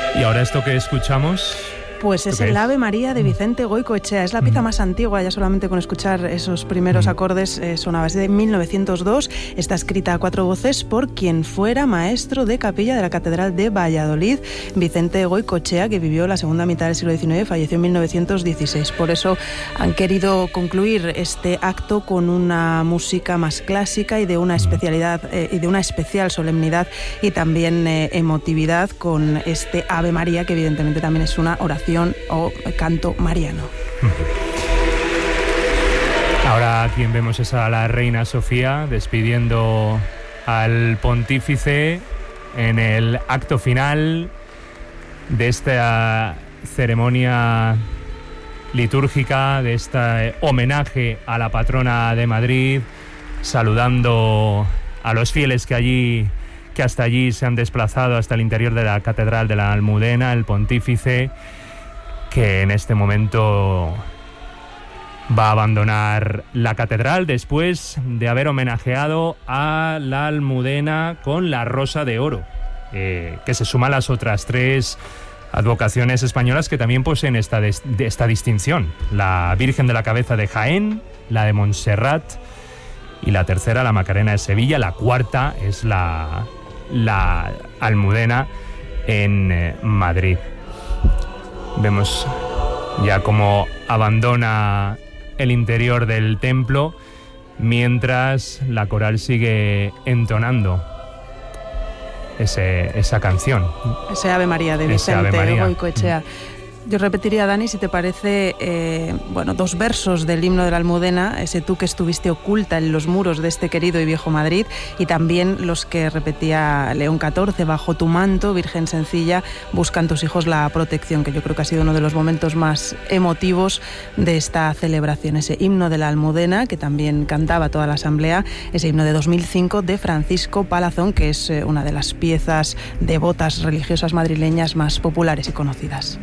Y ahora esto que escuchamos... Pues es el Ave María de Vicente Goicoechea. Es la pieza más antigua, ya solamente con escuchar esos primeros acordes sonaba. Es de 1902. Está escrita a 4 voces por quien fuera maestro de capilla de la Catedral de Valladolid, Vicente Goicoechea, que vivió la segunda mitad del siglo XIX, falleció en 1916. Por eso han querido concluir este acto con una música más clásica y de una especialidad y de una especial solemnidad y también emotividad con este Ave María, que evidentemente también es una oración o canto mariano. Ahora a quien vemos es a la reina Sofía despidiendo al pontífice en el acto final de esta ceremonia litúrgica, de este homenaje a la patrona de Madrid, saludando a los fieles que hasta allí se han desplazado hasta el interior de la Catedral de la Almudena, el pontífice, que en este momento va a abandonar la catedral después de haber homenajeado a la Almudena con la Rosa de Oro, que se suma a las otras 3 advocaciones españolas que también poseen esta distinción: la Virgen de la Cabeza de Jaén, la de Montserrat y la tercera, la Macarena de Sevilla. La cuarta es la Almudena en Madrid. Vemos ya cómo abandona el interior del templo mientras la coral sigue entonando esa canción. Ese Ave María de Vicente Goicoechea. Yo repetiría, Dani, si te parece, 2 versos del himno de la Almudena, ese tú que estuviste oculta en los muros de este querido y viejo Madrid, y también los que repetía León XIV, bajo tu manto, Virgen sencilla, buscan tus hijos la protección, que yo creo que ha sido uno de los momentos más emotivos de esta celebración. Ese himno de la Almudena, que también cantaba toda la asamblea, ese himno de 2005 de Francisco Palazón, que es una de las piezas devotas religiosas madrileñas más populares y conocidas.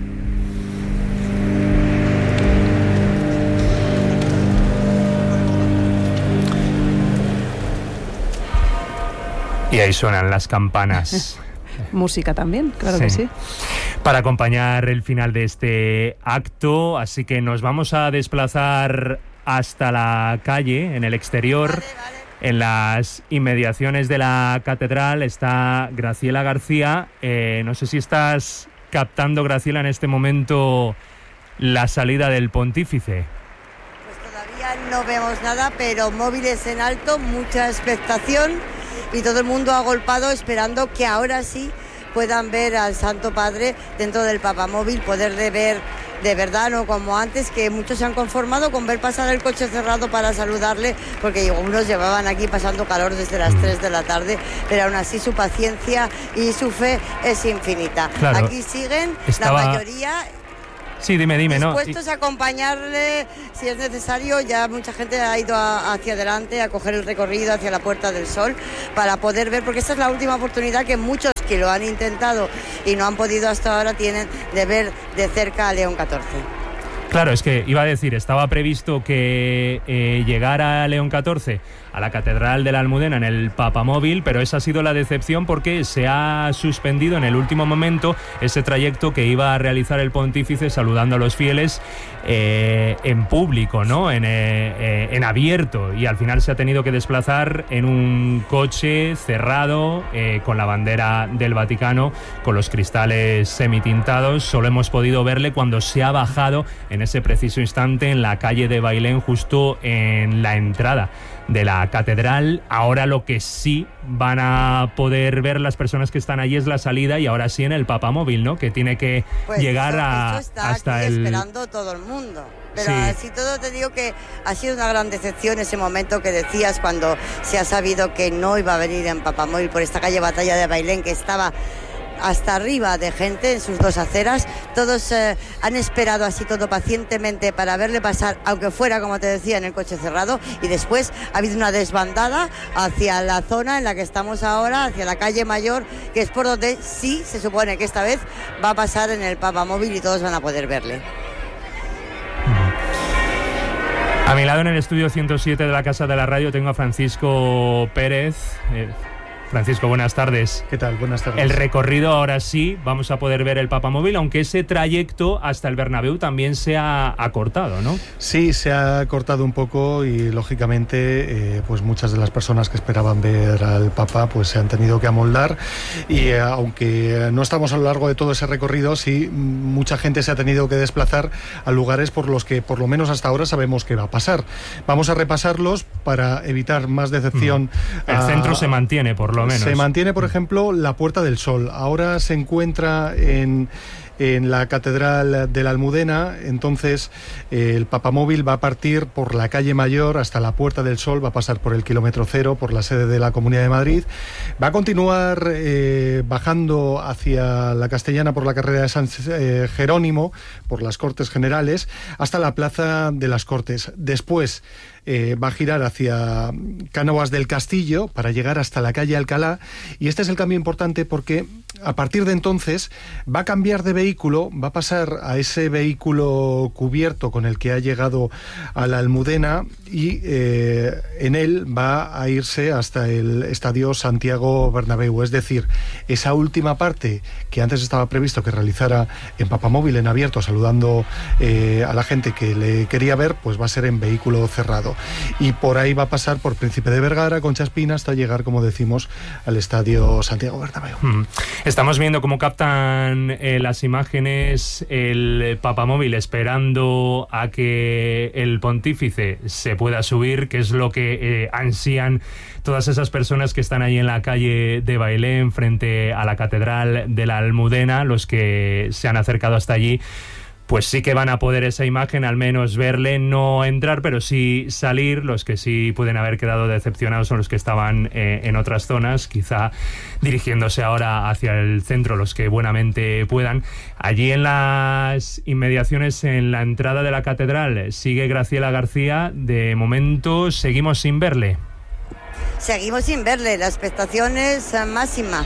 Y ahí suenan las campanas. Música también, claro que sí. Para acompañar el final de este acto, así que nos vamos a desplazar hasta la calle, en el exterior. En las inmediaciones de la catedral está Graciela García. No sé si estás captando, Graciela, en este momento la salida del pontífice. Pues todavía no vemos nada, pero móviles en alto, mucha expectación y todo el mundo agolpado esperando que ahora sí puedan ver al Santo Padre dentro del papamóvil, poder ver de verdad, no como antes, que muchos se han conformado con ver pasar el coche cerrado para saludarle, porque unos llevaban aquí pasando calor desde las 3 de la tarde, pero aún así su paciencia y su fe es infinita. Claro, aquí siguen la mayoría. Sí, dime, dispuestos a acompañarle si es necesario. Ya mucha gente ha ido hacia adelante a coger el recorrido hacia la Puerta del Sol para poder ver, porque esta es la última oportunidad que muchos que lo han intentado y no han podido hasta ahora tienen de ver de cerca a León XIV. Claro, es que iba a decir, estaba previsto que llegara León XIV a la Catedral de la Almudena en el papamóvil, pero esa ha sido la decepción porque se ha suspendido en el último momento ese trayecto que iba a realizar el pontífice saludando a los fieles en público, ¿no? En abierto, y al final se ha tenido que desplazar en un coche cerrado con la bandera del Vaticano, con los cristales semitintados. Solo hemos podido verle cuando se ha bajado en ese preciso instante en la calle de Bailén, justo en la entrada de la catedral. Ahora lo que sí van a poder ver las personas que están allí es la salida, y ahora sí en el papamóvil, ¿no? Que tiene que llegar eso está hasta aquí esperando todo el mundo. Pero así todo te digo que ha sido una gran decepción ese momento que decías cuando se ha sabido que no iba a venir en papamóvil por esta calle Batalla de Bailén, que estaba hasta arriba de gente en sus 2 aceras. Todos han esperado así todo pacientemente para verle pasar, aunque fuera, como te decía, en el coche cerrado, y después ha habido una desbandada hacia la zona en la que estamos ahora, hacia la calle Mayor, que es por donde sí se supone que esta vez va a pasar en el papamóvil y todos van a poder verle. A mi lado, en el estudio 107 de la Casa de la Radio, tengo a Francisco Pérez, Francisco, buenas tardes. ¿Qué tal? Buenas tardes. El recorrido ahora sí, vamos a poder ver el papamóvil, aunque ese trayecto hasta el Bernabéu también se ha acortado, ¿no? Sí, se ha acortado un poco y lógicamente pues muchas de las personas que esperaban ver al Papa pues se han tenido que amoldar y aunque no estamos a lo largo de todo ese recorrido, sí, mucha gente se ha tenido que desplazar a lugares por los que por lo menos hasta ahora sabemos que va a pasar. Vamos a repasarlos para evitar más decepción. El centro se mantiene, por lo menos. Se mantiene, por ejemplo, la Puerta del Sol. Ahora se encuentra en la Catedral de la Almudena. Entonces el papamóvil va a partir por la calle Mayor hasta la Puerta del Sol, va a pasar por el kilómetro cero, por la sede de la Comunidad de Madrid, va a continuar bajando hacia la Castellana por la carrera de San Jerónimo, por las Cortes Generales, hasta la Plaza de las Cortes. Después va a girar hacia Cánovas del Castillo para llegar hasta la calle Alcalá, y este es el cambio importante porque a partir de entonces va a cambiar de vehículo, va a pasar a ese vehículo cubierto con el que ha llegado a la Almudena y en él va a irse hasta el Estadio Santiago Bernabéu, es decir, esa última parte que antes estaba previsto que realizara en papamóvil en abierto saludando a la gente que le quería ver, pues va a ser en vehículo cerrado. Y por ahí va a pasar por Príncipe de Vergara, Concha Espina, hasta llegar, como decimos, al Estadio Santiago Bernabéu. Estamos viendo cómo captan las imágenes el papamóvil esperando a que el pontífice se pueda subir, que es lo que ansían todas esas personas que están ahí en la calle de Bailén frente a la Catedral de la Almudena. Los que se han acercado hasta allí pues sí que van a poder esa imagen, al menos verle, no entrar, pero sí salir. Los que sí pueden haber quedado decepcionados son los que estaban en otras zonas, quizá dirigiéndose ahora hacia el centro, los que buenamente puedan. Allí en las inmediaciones, en la entrada de la catedral, sigue Graciela García. De momento seguimos sin verle. Seguimos sin verle, la expectación es máxima.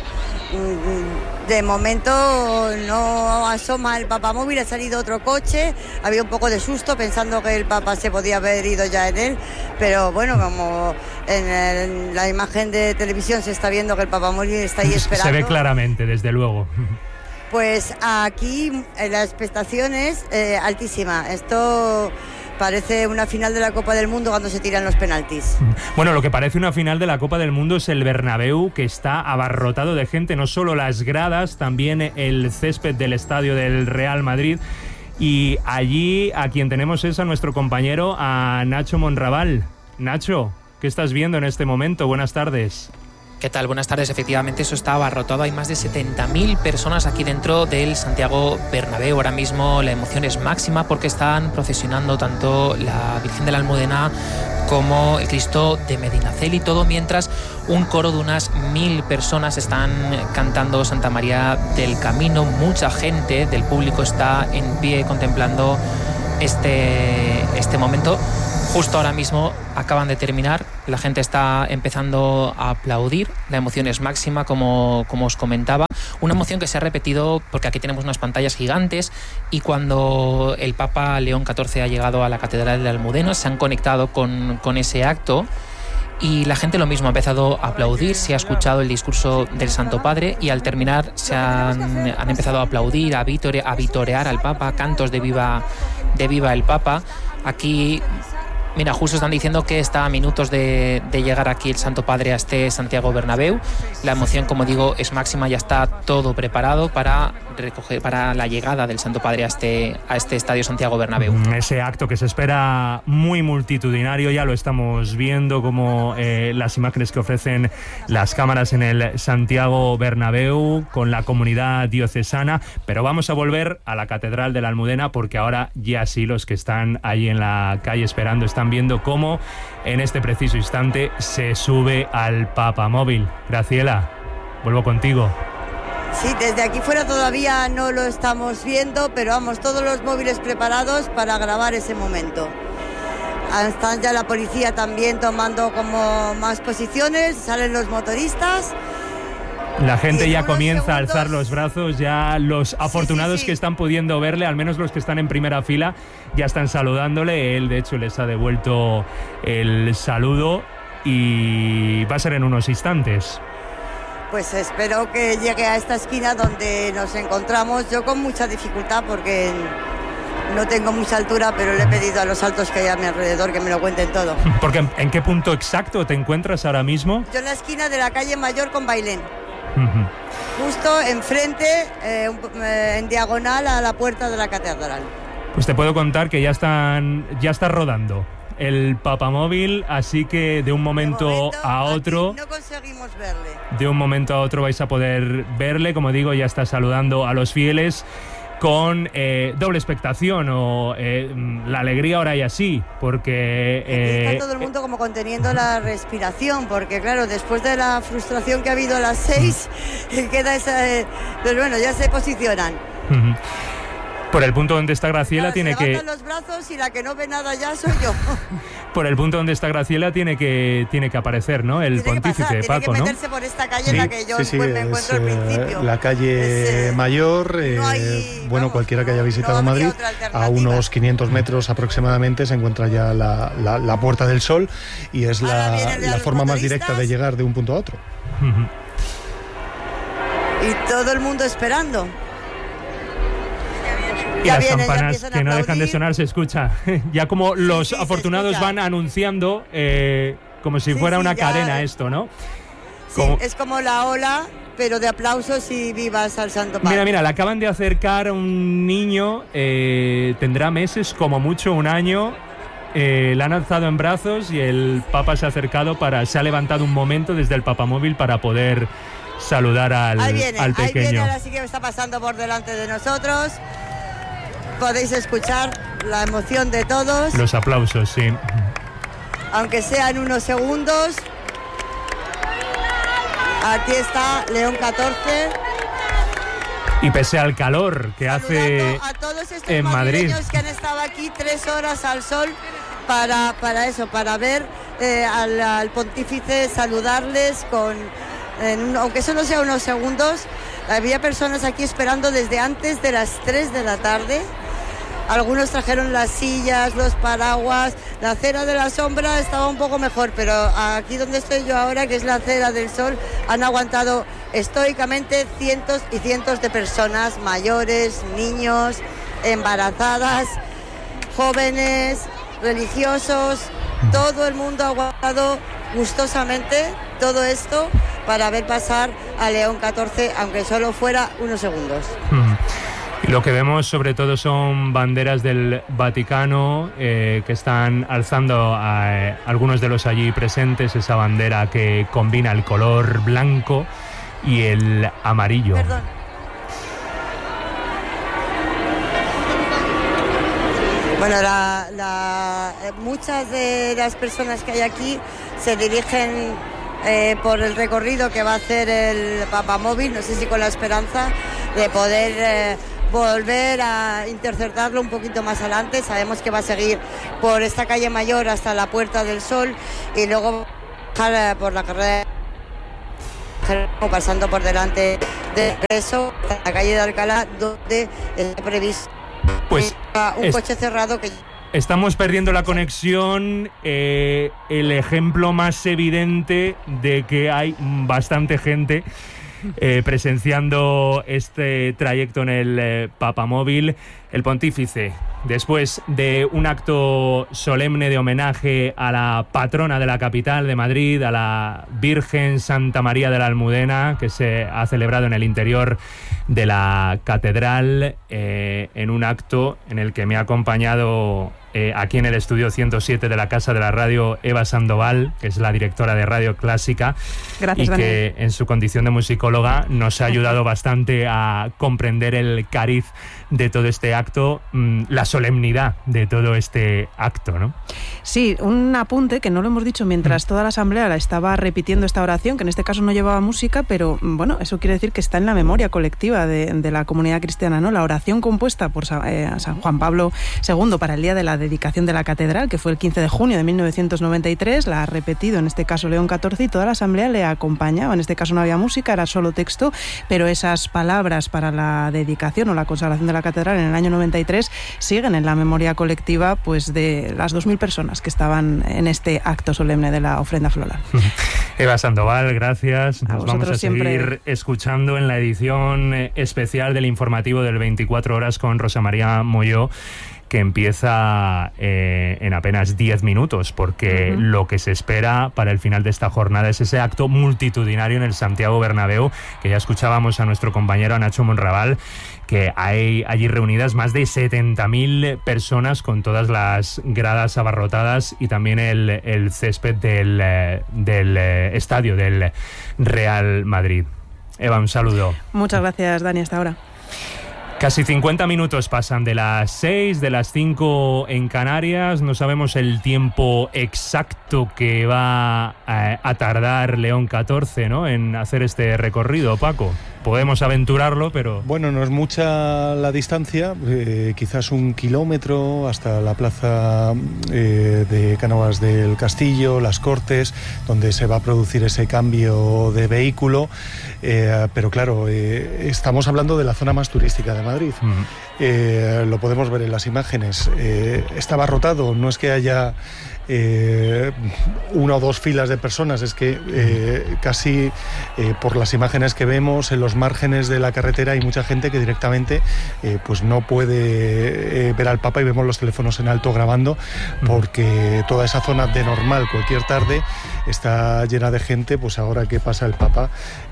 De momento no asoma el papamóvil, ha salido otro coche, había un poco de susto pensando que el Papa se podía haber ido ya en él, pero bueno, como en la imagen de televisión se está viendo que el papamóvil está ahí esperando. Se ve claramente, desde luego. Pues aquí la expectación es altísima. Esto parece una final de la Copa del Mundo cuando se tiran los penaltis. Bueno, lo que parece una final de la Copa del Mundo es el Bernabéu, que está abarrotado de gente, no solo las gradas, también el césped del estadio del Real Madrid. Y allí a quien tenemos es a nuestro compañero, a Nacho Monraval. Nacho, ¿qué estás viendo en este momento? Buenas tardes. ¿Qué tal? Buenas tardes. Efectivamente, eso está abarrotado. Hay más de 70.000 personas aquí dentro del Santiago Bernabéu. Ahora mismo la emoción es máxima porque están procesionando tanto la Virgen de la Almudena como el Cristo de Medinaceli, todo mientras un coro de unas 1.000 personas están cantando Santa María del Camino. Mucha gente del público está en pie contemplando este momento. Justo ahora mismo acaban de terminar, la gente está empezando a aplaudir, la emoción es máxima, como os comentaba, una emoción que se ha repetido porque aquí tenemos unas pantallas gigantes y cuando el Papa León XIV ha llegado a la Catedral de la Almudena se han conectado con ese acto y la gente lo mismo, ha empezado a aplaudir, se ha escuchado el discurso del Santo Padre y al terminar se han empezado a aplaudir, a vitorear al Papa, cantos de viva el Papa. Aquí, mira, justo están diciendo que está a minutos de llegar aquí el Santo Padre a este Santiago Bernabéu. La emoción, como digo, es máxima, ya está todo preparado para la llegada del Santo Padre a este Estadio Santiago Bernabéu. Ese acto que se espera muy multitudinario, ya lo estamos viendo como las imágenes que ofrecen las cámaras en el Santiago Bernabéu con la comunidad diocesana, pero vamos a volver a la Catedral de la Almudena porque ahora ya sí los que están ahí en la calle esperando están viendo cómo en este preciso instante se sube al papamóvil. Graciela, vuelvo contigo. Sí, desde aquí fuera todavía no lo estamos viendo, pero vamos, todos los móviles preparados para grabar ese momento. Están ya la policía también tomando como más posiciones, salen los motoristas. La gente ya comienza a alzar los brazos, ya los afortunados que están pudiendo verle, al menos los que están en primera fila, ya están saludándole. Él, de hecho, les ha devuelto el saludo y va a ser en unos instantes. pues espero que llegue a esta esquina donde nos encontramos, yo con mucha dificultad porque no tengo mucha altura, pero le he pedido a los altos que hay a mi alrededor que me lo cuenten todo. Porque ¿en qué punto exacto te encuentras ahora mismo? Yo en la esquina de la calle Mayor con Bailén. Justo enfrente, en diagonal a la puerta de la catedral. Pues te puedo contar que ya está rodando el papamóvil, así que de un momento a otro no conseguimos verle. De un momento a otro vais a poder verle, como digo, ya está saludando a los fieles con doble expectación o la alegría ahora y así, porque está todo el mundo como conteniendo la respiración, porque claro, después de la frustración que ha habido a las 6, queda esa... pero bueno, ya se posicionan. Por el punto donde está Graciela, claro, se levantan los brazos y la que no ve nada ya soy yo. Por el punto donde está Graciela tiene que aparecer, ¿no? El pontífice, Paco, ¿no? Tiene que meterse por esta calle en la que yo me encuentro al principio. La calle Mayor, cualquiera que haya visitado Madrid, a unos 500 metros aproximadamente se encuentra ya la Puerta del Sol y es la forma más directa de llegar de un punto a otro. Y todo el mundo esperando. Y las campanas que no dejan de sonar, se escucha. Ya como los afortunados van anunciando, como si fuera una cadena esto, ¿no? Es como la ola, pero de aplausos y vivas al Santo Padre. Mira, le acaban de acercar a un niño, tendrá meses, como mucho un año. Le han alzado en brazos y el Papa se ha acercado, se ha levantado un momento desde el papamóvil para poder saludar al pequeño. Ahí viene, ahora sí que está pasando por delante de nosotros. Podéis escuchar la emoción de todos. Los aplausos, sí. Aunque sean unos segundos. Aquí está León XIV. Y pese al calor que hace a todos estos en Madrid, que han estado aquí 3 horas al sol para ver al pontífice, saludarles aunque solo sea unos segundos. Había personas aquí esperando desde antes de las 3 de la tarde. Algunos trajeron las sillas, los paraguas, la acera de la sombra estaba un poco mejor, pero aquí donde estoy yo ahora, que es la acera del sol, han aguantado estoicamente cientos y cientos de personas, mayores, niños, embarazadas, jóvenes, religiosos, todo el mundo ha aguantado gustosamente todo esto para ver pasar a León XIV, aunque solo fuera unos segundos. Y lo que vemos sobre todo son banderas del Vaticano que están alzando a algunos de los allí presentes, esa bandera que combina el color blanco y el amarillo. Perdón. Bueno, muchas de las personas que hay aquí se dirigen por el recorrido que va a hacer el papamóvil, no sé si con la esperanza de poder volver a interceptarlo un poquito más adelante. Sabemos que va a seguir por esta calle Mayor hasta la Puerta del Sol y luego bajar por la carrera, pasando por delante del Expreso, la calle de Alcalá, donde está previsto un coche cerrado que... Estamos perdiendo la conexión, el ejemplo más evidente de que hay bastante gente presenciando este trayecto en el papamóvil. El pontífice, después de un acto solemne de homenaje a la patrona de la capital de Madrid, a la Virgen Santa María de la Almudena, que se ha celebrado en el interior de la catedral, en un acto en el que me ha acompañado aquí en el estudio 107 de la Casa de la Radio Eva Sandoval, que es la directora de Radio Clásica. Gracias, y Daniel, que en su condición de musicóloga nos ha ayudado bastante a comprender el cariz de todo este acto, la solemnidad de todo este acto, ¿no? Sí, un apunte que no lo hemos dicho mientras toda la asamblea la estaba repitiendo esta oración, que en este caso no llevaba música, pero bueno, eso quiere decir que está en la memoria colectiva de la comunidad cristiana, ¿no? La oración compuesta por San Juan Pablo II para el día de la dedicación de la catedral, que fue el 15 de junio de 1993, la ha repetido en este caso León XIV, y toda la asamblea le acompañaba. En este caso no había música, era solo texto, pero esas palabras para la dedicación o la consagración de la catedral en el año 93 siguen en la memoria colectiva, pues, de las 2.000 personas que estaban en este acto solemne de la ofrenda floral. Eva Sandoval, gracias. Nos vamos a seguir siempre escuchando en la edición especial del informativo del 24 horas con Rosa María Molló, que empieza en apenas 10 minutos, porque lo que se espera para el final de esta jornada es ese acto multitudinario en el Santiago Bernabéu, que ya escuchábamos a nuestro compañero Nacho Monraval, que hay allí reunidas más de 70.000 personas con todas las gradas abarrotadas y también el césped del estadio del Real Madrid. Eva, un saludo. Muchas gracias, Dani, hasta ahora. Casi 50 minutos pasan de las 6, de las 5 en Canarias. No sabemos el tiempo exacto que va a tardar León 14, ¿no?, en hacer este recorrido, Paco. Podemos aventurarlo, pero... Bueno, no es mucha la distancia, quizás 1 kilómetro hasta la plaza de Cánovas del Castillo, Las Cortes, donde se va a producir ese cambio de vehículo, pero claro, estamos hablando de la zona más turística de Madrid. Lo podemos ver en las imágenes. Está abarrotado, no es que haya 1 o 2 filas de personas, es que casi por las imágenes que vemos en los márgenes de la carretera hay mucha gente que directamente pues no puede ver al Papa, y vemos los teléfonos en alto grabando, porque toda esa zona de normal cualquier tarde está llena de gente. Pues ahora que pasa el Papa,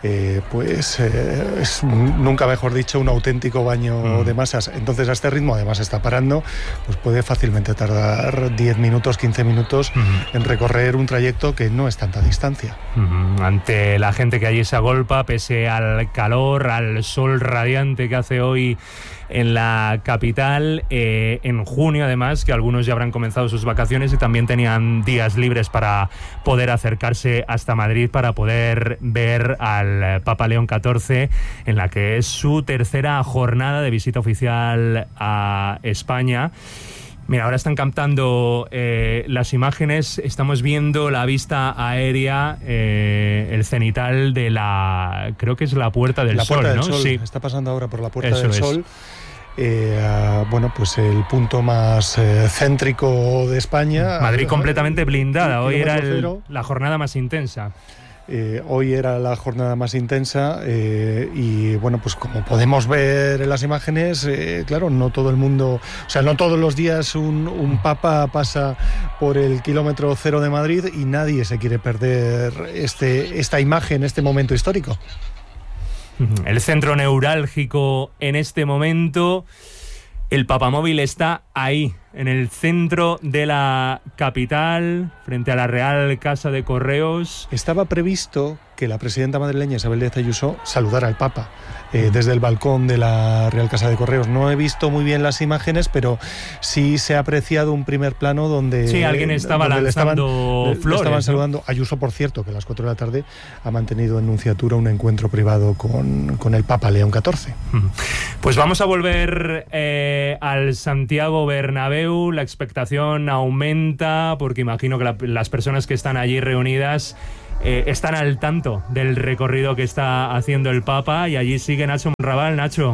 es, nunca mejor dicho, un auténtico baño de masas. Entonces, a este ritmo, además está parando, pues puede fácilmente tardar 10 minutos, 15 minutos en recorrer un trayecto que no es tanta distancia. Ante la gente que allí se agolpa, pese al calor, al sol radiante que hace hoy en la capital, en junio además, que algunos ya habrán comenzado sus vacaciones y también tenían días libres para poder acercarse hasta Madrid para poder ver al Papa León XIV en la que es su tercera jornada de visita oficial a España. Mira, ahora están captando las imágenes, estamos viendo la vista aérea, el cenital de la, creo que es la Puerta del Sol, Puerta del ¿no? Sol. Sí. Está pasando ahora por la Puerta del Sol. Bueno, pues el punto más céntrico de España. Madrid completamente blindada, hoy era la jornada más intensa. Hoy era la jornada más intensa y bueno, pues como podemos ver en las imágenes, claro, no todo el mundo, o sea, no todos los días un papa pasa por el kilómetro cero de Madrid y nadie se quiere perder esta imagen, este momento histórico. El centro neurálgico en este momento, el papamóvil está ahí, en el centro de la capital, frente a la Real Casa de Correos. Estaba previsto que la presidenta madrileña Isabel Díaz Ayuso saludara al Papa desde el balcón de la Real Casa de Correos. No he visto muy bien las imágenes, pero sí se ha apreciado un primer plano donde... Sí, alguien estaba lanzando flores. Estaban saludando. Ayuso, por cierto, que a las 4 de la tarde ha mantenido en Nunciatura un encuentro privado con el Papa León XIV. Pues vamos a volver al Santiago Bernabéu. La expectación aumenta porque imagino que las personas que están allí reunidas están al tanto del recorrido que está haciendo el Papa, y allí sigue Nacho Monraval. Nacho.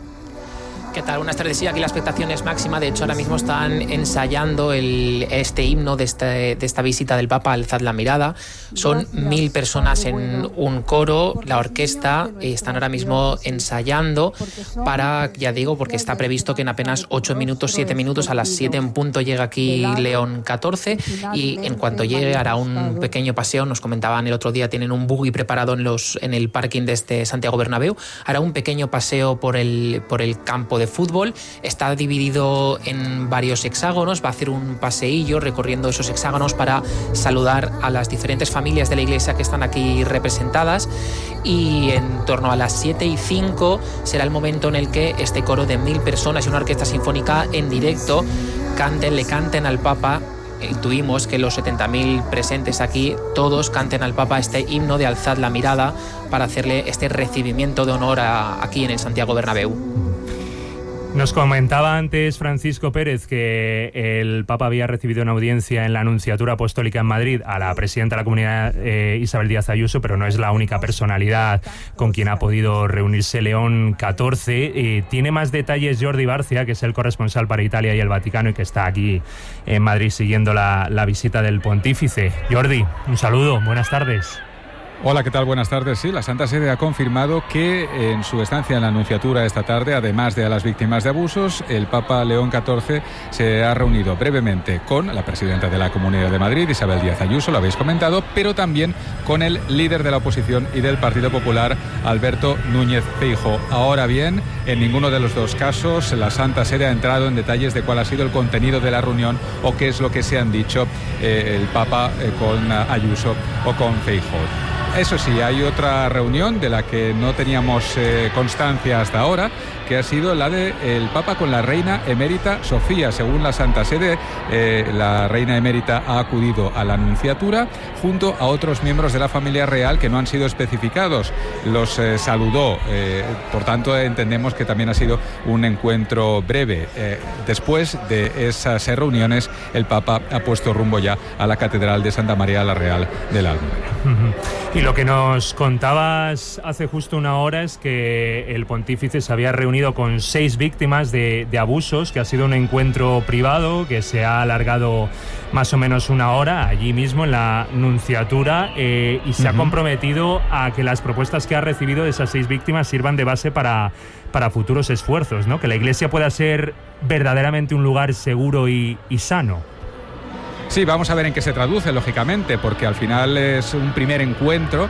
¿Qué tal? Buenas tardes. Sí, aquí la expectación es máxima. De hecho, ahora mismo están ensayando este himno de esta visita del Papa, Alzad la mirada. Son 1.000 personas en un coro. La orquesta están ahora mismo ensayando para, ya digo, porque está previsto que en apenas 8 minutos, 7 minutos, a las 7 en punto llega aquí León XIV, y en cuanto llegue hará un pequeño paseo. Nos comentaban el otro día, tienen un buggy preparado en el parking de este Santiago Bernabéu. Hará un pequeño paseo por el campo de fútbol. Está dividido en varios hexágonos, va a hacer un paseillo recorriendo esos hexágonos para saludar a las diferentes familias de la iglesia que están aquí representadas, y en torno a las 7:05 será el momento en el que este coro de 1.000 personas y una orquesta sinfónica en directo le canten al Papa. Intuimos que los 70.000 presentes aquí todos canten al Papa este himno de Alzad la mirada para hacerle este recibimiento de honor aquí en el Santiago Bernabéu. Nos comentaba antes Francisco Pérez que el Papa había recibido una audiencia en la Nunciatura Apostólica en Madrid a la presidenta de la Comunidad, Isabel Díaz Ayuso, pero no es la única personalidad con quien ha podido reunirse León XIV. Tiene más detalles Jordi Barcia, que es el corresponsal para Italia y el Vaticano y que está aquí en Madrid siguiendo la visita del pontífice. Jordi, un saludo, buenas tardes. Hola, ¿qué tal? Buenas tardes. Sí, la Santa Sede ha confirmado que en su estancia en la Nunciatura esta tarde, además de a las víctimas de abusos, el Papa León XIV se ha reunido brevemente con la presidenta de la Comunidad de Madrid, Isabel Díaz Ayuso, lo habéis comentado, pero también con el líder de la oposición y del Partido Popular, Alberto Núñez Feijóo. Ahora bien, en ninguno de los dos casos la Santa Sede ha entrado en detalles de cuál ha sido el contenido de la reunión o qué es lo que se han dicho el Papa con Ayuso o con Feijóo. Eso sí, hay otra reunión de la que no teníamos constancia hasta ahora, que ha sido la del Papa con la reina emérita Sofía. Según la Santa Sede, la reina emérita ha acudido a la Nunciatura junto a otros miembros de la familia real que no han sido especificados. Los saludó, por tanto entendemos que también ha sido un encuentro breve. Después de esas reuniones, el Papa ha puesto rumbo ya a la Catedral de Santa María la Real de la Almudena. Y lo que nos contabas hace justo una hora es que el pontífice se había reunido con 6 víctimas de abusos, que ha sido un encuentro privado que se ha alargado más o menos una hora allí mismo en la Nunciatura, y se ha comprometido a que las propuestas que ha recibido de esas 6 víctimas sirvan de base para futuros esfuerzos, ¿no? Que la Iglesia pueda ser verdaderamente un lugar seguro y sano. Sí, vamos a ver en qué se traduce, lógicamente, porque al final es un primer encuentro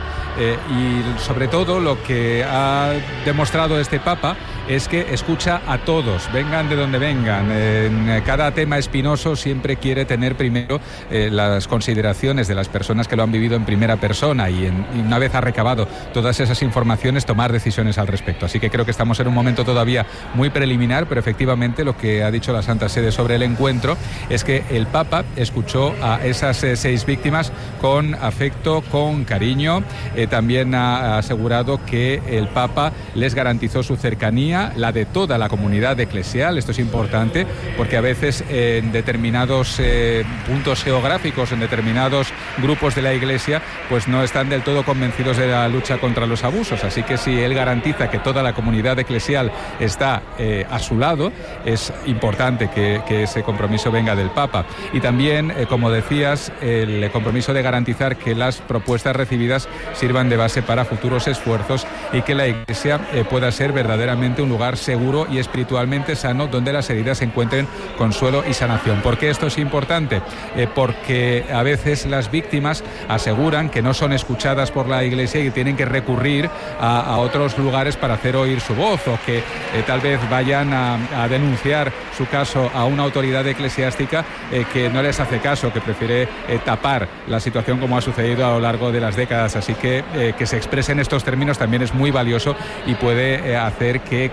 y sobre todo lo que ha demostrado este Papa es que escucha a todos, vengan de donde vengan. En cada tema espinoso siempre quiere tener primero las consideraciones de las personas que lo han vivido en primera persona y una vez ha recabado todas esas informaciones, tomar decisiones al respecto. Así que creo que estamos en un momento todavía muy preliminar, pero efectivamente lo que ha dicho la Santa Sede sobre el encuentro es que el Papa escuchó a esas 6 víctimas con afecto, con cariño. También ha asegurado que el Papa les garantizó su cercanía, la de toda la comunidad eclesial. Esto es importante porque a veces en determinados puntos geográficos, en determinados grupos de la Iglesia, pues no están del todo convencidos de la lucha contra los abusos. Así que si él garantiza que toda la comunidad eclesial está a su lado, es importante que ese compromiso venga del Papa. Y también, como decías, el compromiso de garantizar que las propuestas recibidas sirvan de base para futuros esfuerzos y que la Iglesia pueda ser verdaderamente un lugar seguro y espiritualmente sano donde las heridas encuentren consuelo y sanación. ¿Por qué esto es importante? Porque a veces las víctimas aseguran que no son escuchadas por la Iglesia y que tienen que recurrir a otros lugares para hacer oír su voz, o que tal vez vayan a denunciar su caso a una autoridad eclesiástica que no les hace caso, que prefiere tapar la situación, como ha sucedido a lo largo de las décadas. Así que se expresen estos términos también es muy valioso y puede hacer que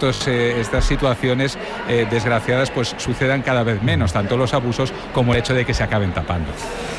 estas situaciones desgraciadas pues sucedan cada vez menos, tanto los abusos como el hecho de que se acaben tapando.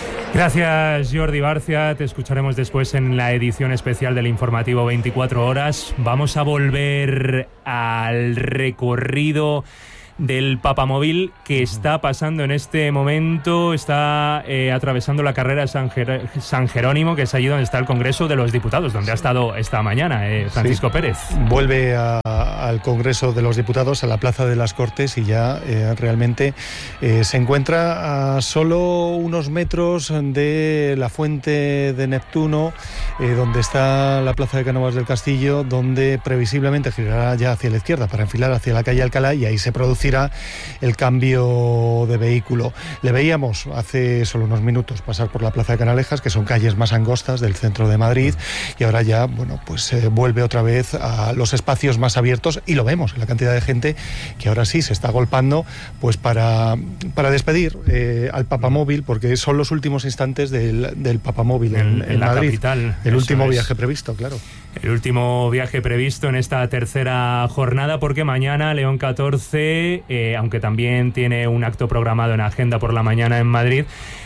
Gracias, Jordi Barcia. Te escucharemos después en la edición especial del informativo 24 horas. Vamos a volver al recorrido del Papamóvil que está pasando en este momento, está atravesando la carrera San Jerónimo, que es allí donde está el Congreso de los Diputados, donde ha estado esta mañana Francisco Pérez. Vuelve al Congreso de los Diputados, a la Plaza de las Cortes, y ya realmente se encuentra a solo unos metros de la Fuente de Neptuno, donde está la Plaza de Cánovas del Castillo, donde previsiblemente girará ya hacia la izquierda para enfilar hacia la calle Alcalá, y ahí se producirá el cambio de vehículo. Le veíamos hace solo unos minutos pasar por la Plaza de Canalejas, que son calles más angostas del centro de Madrid, y ahora ya, bueno, pues vuelve otra vez a los espacios más abiertos, y lo vemos, la cantidad de gente que ahora sí se está agolpando pues para despedir al Papamóvil, porque son los últimos instantes del Papamóvil en la Madrid. Capital. El último viaje previsto, claro. El último viaje previsto en esta tercera jornada, porque mañana León XIV, aunque también tiene un acto programado en agenda por la mañana en Madrid,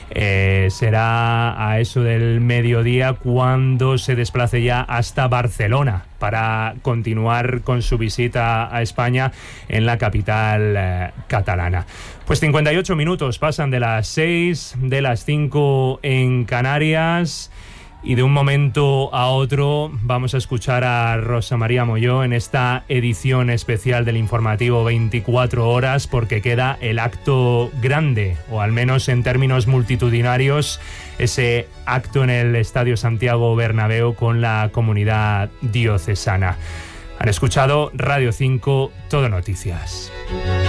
será a eso del mediodía cuando se desplace ya hasta Barcelona para continuar con su visita a España en la capital catalana. Pues 58 minutos pasan de las 6, de las 5 en Canarias. Y de un momento a otro vamos a escuchar a Rosa María Molló en esta edición especial del informativo 24 horas, porque queda el acto grande, o al menos en términos multitudinarios, ese acto en el Estadio Santiago Bernabéu con la comunidad diocesana. Han escuchado Radio 5, Todo Noticias.